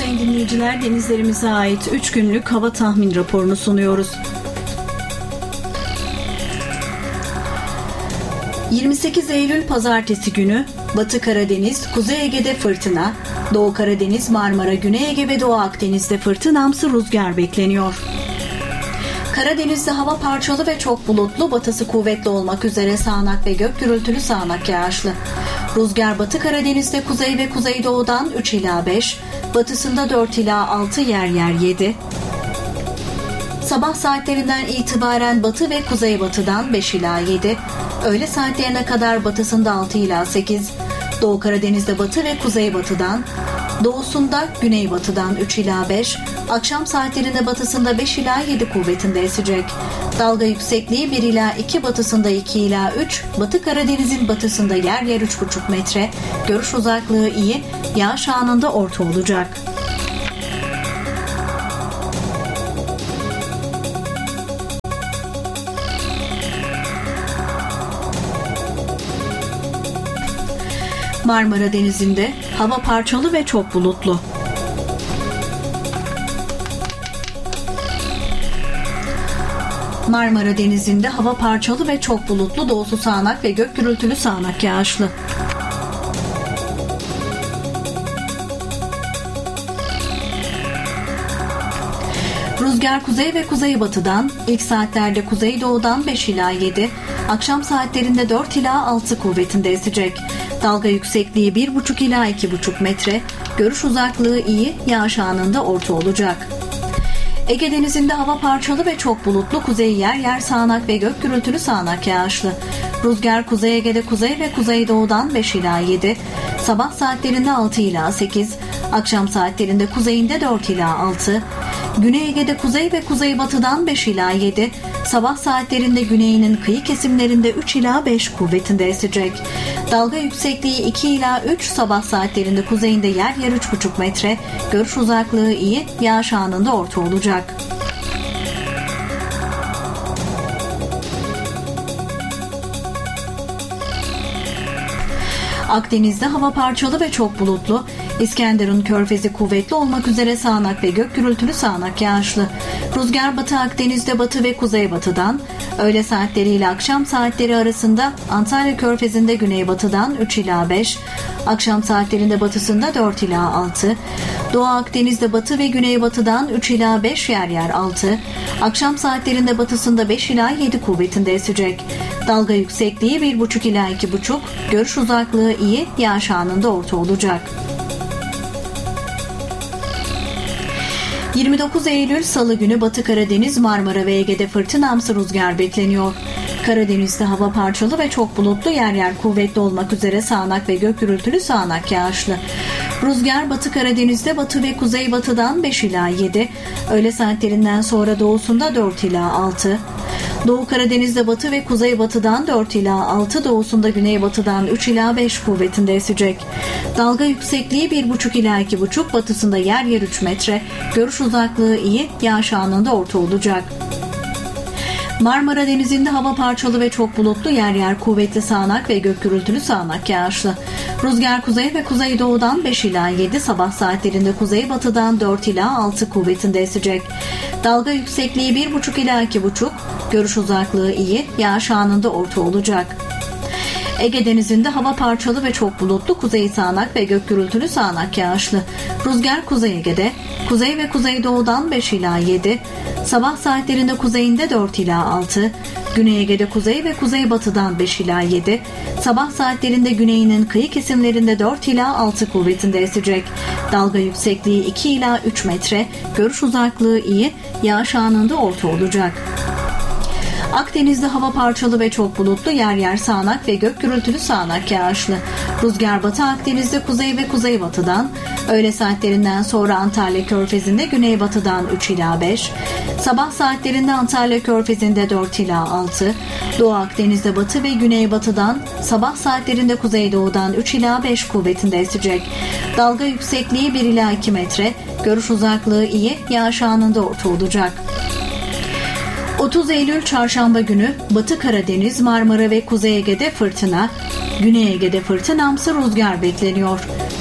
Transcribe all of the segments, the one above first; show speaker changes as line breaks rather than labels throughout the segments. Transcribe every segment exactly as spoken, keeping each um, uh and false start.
sayın dinleyiciler, denizlerimize ait üç günlük hava tahmin raporunu sunuyoruz. yirmi sekiz Eylül Pazartesi günü Batı Karadeniz, Kuzey Ege'de fırtına, Doğu Karadeniz, Marmara, Güney Ege ve Doğu Akdeniz'de fırtınamsı rüzgar bekleniyor. Karadeniz'de hava parçalı ve çok bulutlu, batısı kuvvetli olmak üzere sağanak ve gök gürültülü sağanak yağışlı. Rüzgar Batı Karadeniz'de kuzey ve kuzeydoğudan üç ila beş, batısında dört ila altı, yer yer yedi. Sabah saatlerinden itibaren batı ve kuzeybatıdan beş ila yedi, öğle saatlerine kadar batısında altı ila sekiz, Doğu Karadeniz'de batı ve kuzeybatıdan, doğusunda güneybatıdan üç ila beş, akşam saatlerinde batısında beş ila yedi kuvvetinde esecek. Dalga yüksekliği bir ila iki, batısında iki ila üç, Batı Karadeniz'in batısında yer yer üç buçuk metre, görüş uzaklığı iyi, yağış anında orta olacak. Marmara Denizi'nde hava parçalı ve çok bulutlu. Marmara Denizi'nde hava parçalı ve çok bulutlu, doğusu sağanak ve gök gürültülü sağanak yağışlı. Rüzgar kuzey ve kuzeybatıdan, ilk saatlerde kuzeydoğudan beş ila yedi, akşam saatlerinde dört ila altı kuvvetinde esecek. Dalga yüksekliği bir buçuk ila iki buçuk metre, görüş uzaklığı iyi, yağış anında orta olacak. Ege Denizi'nde hava parçalı ve çok bulutlu, kuzey yer yer sağanak ve gök gürültülü sağanak yağışlı. Rüzgar Kuzey Ege'de kuzey ve kuzeydoğudan beş ila yedi, sabah saatlerinde altı ila sekiz, akşam saatlerinde kuzeyinde dört ila altı, Güney Ege'de kuzey ve kuzeybatıdan beş ila yedi, sabah saatlerinde güneyinin kıyı kesimlerinde üç ila beş kuvvetinde esecek. Dalga yüksekliği iki ila üç, sabah saatlerinde kuzeyinde yer yer üç buçuk metre, görüş uzaklığı iyi, yağış anında orta olacak. Akdeniz'de hava parçalı ve çok bulutlu, İskenderun Körfezi kuvvetli olmak üzere sağanak ve gök gürültülü sağanak yağışlı. Rüzgar Batı Akdeniz'de batı ve kuzeybatıdan, öğle saatleri ile akşam saatleri arasında Antalya Körfezi'nde güneybatıdan üç ila beş, akşam saatlerinde batısında dört ila altı, Doğu Akdeniz'de batı ve güneybatıdan üç ila beş, yer yer altı, akşam saatlerinde batısında beş ila yedi kuvvetinde esecek. Dalga yüksekliği bir buçuk ila iki buçuk, görüş uzaklığı iyi, yağış anında orta olacak. yirmi dokuz Eylül Salı günü Batı Karadeniz, Marmara ve Ege'de fırtınamsı rüzgar bekleniyor. Karadeniz'de hava parçalı ve çok bulutlu, yer yer kuvvetli olmak üzere sağanak ve gök gürültülü sağanak yağışlı. Rüzgar Batı Karadeniz'de batı ve kuzeybatıdan beş ila yedi, öğle saatlerinden sonra doğusunda dört ila altı, Doğu Karadeniz'de batı ve kuzeybatıdan dört ila altı, doğusunda güneybatıdan üç ila beş kuvvetinde esecek. Dalga yüksekliği bir buçuk ila iki buçuk, batısında yer yer üç metre, görüş uzaklığı iyi, yağış anında orta olacak. Marmara Denizi'nde hava parçalı ve çok bulutlu, yer yer kuvvetli sağanak ve gök gürültülü sağanak yağışlı. Rüzgar kuzey ve kuzeydoğudan beş ila yedi, sabah saatlerinde kuzeybatıdan dört ila altı kuvvetinde esecek. Dalga yüksekliği bir buçuk ila iki buçuk, görüş uzaklığı iyi, yağış anında orta olacak. Ege Denizi'nde hava parçalı ve çok bulutlu, kuzey sağanak ve gök gürültülü sağanak yağışlı. Rüzgar Kuzey Ege'de, kuzey ve kuzeydoğudan beş ila yedi, sabah saatlerinde kuzeyinde dört ila altı, Güney Ege'de kuzey ve kuzeybatıdan beş ila yedi, sabah saatlerinde güneyinin kıyı kesimlerinde dört ila altı kuvvetinde esecek. Dalga yüksekliği iki ila üç metre, görüş uzaklığı iyi, yağış anında orta olacak. Akdeniz'de hava parçalı ve çok bulutlu, yer yer sağanak ve gök gürültülü sağanak yağışlı. Rüzgar Batı Akdeniz'de kuzey ve kuzeybatıdan, öğle saatlerinden sonra Antalya Körfezi'nde güneybatıdan üç ila beş, sabah saatlerinde Antalya Körfezi'nde dört ila altı, Doğu Akdeniz'de batı ve güneybatıdan, sabah saatlerinde kuzeydoğudan üç ila beş kuvvetinde esecek. Dalga yüksekliği bir ila iki metre, görüş uzaklığı iyi, yağış anında orta olacak. otuz Eylül Çarşamba günü Batı Karadeniz, Marmara ve Kuzey Ege'de fırtına, Güney Ege'de fırtınamsı rüzgar bekleniyor.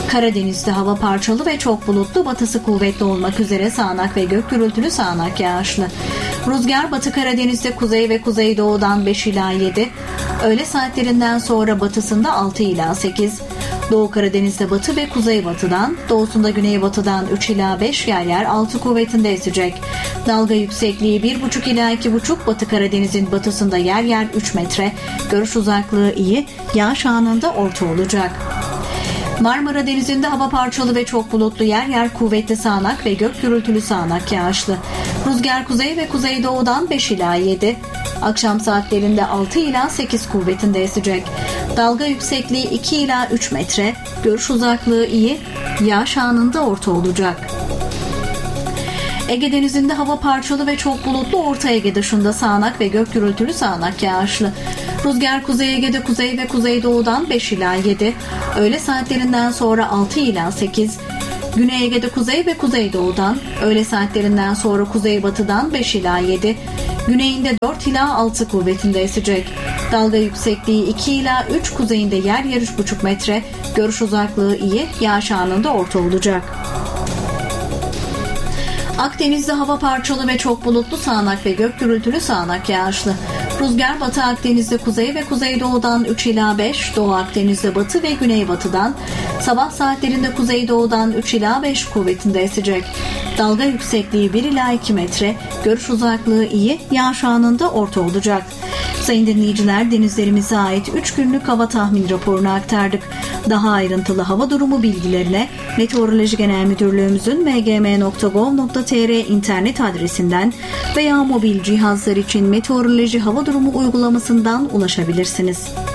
Karadeniz'de hava parçalı ve çok bulutlu, batısı kuvvetli olmak üzere sağanak ve gök gürültülü sağanak yağışlı. Rüzgar Batı Karadeniz'de kuzey ve kuzeydoğudan beş ila yedi, öğle saatlerinden sonra batısında altı ila sekiz, Doğu Karadeniz'de batı ve kuzeybatıdan, doğusunda güneybatıdan üç ila beş, yer yer altı kuvvetinde esecek. Dalga yüksekliği bir buçuk ila iki buçuk, Batı Karadeniz'in batısında yer yer üç metre, görüş uzaklığı iyi, yağış anında orta olacak. Marmara Denizi'nde hava parçalı ve çok bulutlu, yer yer kuvvetli sağanak ve gök gürültülü sağanak yağışlı. Rüzgar kuzey ve kuzeydoğudan beş ila yedi, akşam saatlerinde altı ila sekiz kuvvetinde esecek. Dalga yüksekliği iki ila üç metre, görüş uzaklığı iyi, yağış anında orta olacak. Ege Denizi'nde hava parçalı ve çok bulutlu, Orta Ege dışında sağanak ve gök gürültülü sağanak yağışlı. Rüzgar Kuzey Ege'de kuzey ve kuzeydoğudan beş ila yedi, öğle saatlerinden sonra altı ila sekiz, Güney Ege'de kuzey ve kuzeydoğudan, öğle saatlerinden sonra kuzeybatıdan beş ila yedi, güneyinde dört ila altı kuvvetinde esecek. Dalga yüksekliği iki ila üç, kuzeyinde yer yer üç buçuk metre, görüş uzaklığı iyi, yağış anında orta olacak. Akdeniz'de hava parçalı ve çok bulutlu, sağanak ve gök gürültülü sağanak yağışlı. Rüzgar Batı Akdeniz'de kuzey ve kuzeydoğudan üç ila beş, Doğu Akdeniz'de batı ve güneybatıdan, sabah saatlerinde kuzeydoğudan üç ila beş kuvvetinde esecek. Dalga yüksekliği bir ila iki metre, görüş uzaklığı iyi, yağış anında orta olacak. Sayın dinleyiciler, denizlerimize ait üç günlük hava tahmin raporunu aktardık. Daha ayrıntılı hava durumu bilgilerine Meteoroloji Genel Müdürlüğümüzün m g m nokta gov nokta t r internet adresinden veya mobil cihazlar için meteoroloji hava durumu uygulamasından ulaşabilirsiniz.